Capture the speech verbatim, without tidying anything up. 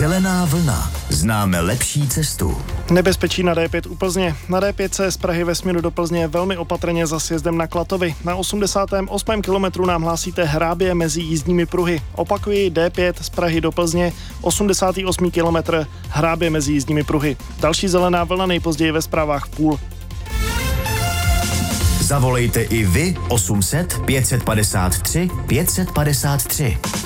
Zelená vlna. Známe lepší cestu. Nebezpečí na D pět u Plzně. Na D pět z Prahy ve směru do Plzně velmi opatrně za sjezdem na Klatovy. Na osmdesátém osmém kilometru nám hlásíte hrábě mezi jízdními pruhy. Opakuji, D pět z Prahy do Plzně, osmdesátý osmý kilometr, hrábě mezi jízdními pruhy. Další zelená vlna nejpozději ve zprávách v půl. Zavolejte i vy osm set pět set padesát tři pět set padesát tři.